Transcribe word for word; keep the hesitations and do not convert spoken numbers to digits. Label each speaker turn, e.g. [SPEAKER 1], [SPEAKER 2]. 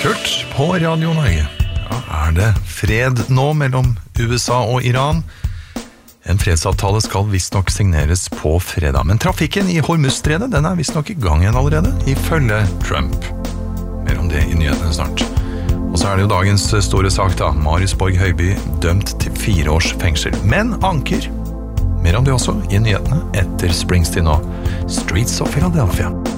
[SPEAKER 1] Kurt på Radio Norge. Ja, er det fred nå mellom U S A og Iran? En fredsavtale skal visst nok signeres på fredag, men trafikken i Hormuzstredet, den er visst nok i gang igjen allerede, ifølge Trump. Mer om det i nyhetene snart. Og så er det jo dagens store sak da, Marius Borg Høiby dømt til fire års fengsel, men anker. Mer om det også i nyhetene etter Springsteen og Streets of Philadelphia.